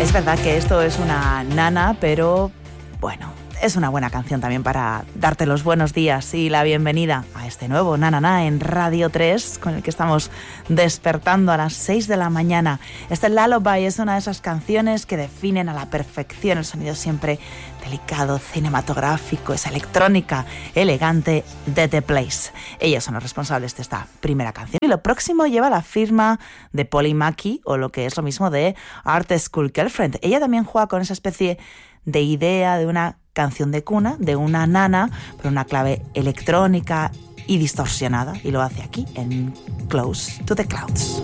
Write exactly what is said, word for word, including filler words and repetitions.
Es verdad que esto es una nana, pero bueno, es una buena canción también para darte los buenos días y la bienvenida a este nuevo Na Na Na en Radio tres, con el que estamos despertando a las seis de la mañana. Este Lullaby es una de esas canciones que definen a la perfección el sonido siempre delicado, cinematográfico, esa electrónica elegante de The Place. Ellos son los responsables de esta primera canción. Y lo próximo lleva la firma de Polly Mackey, o lo que es lo mismo de Art School Girlfriend. Ella también juega con esa especie de idea de una canción de cuna, de una nana, pero una clave electrónica y distorsionada, y lo hace aquí en Close to the Clouds.